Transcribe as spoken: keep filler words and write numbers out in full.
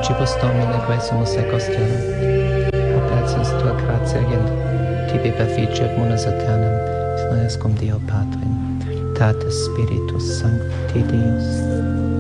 Multibus Domini, quae sumus ec ostium, apelations tua gratia gen, tibi perficiat munus aeternam, et noes cum Deo Patrim, Tatus Spiritus Sancti Deus.